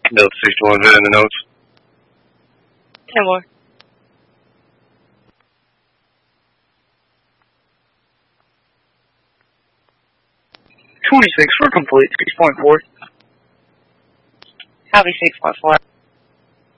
Delta 61 in the notes. 10 more. For complete, 6.4. Copy 6.4.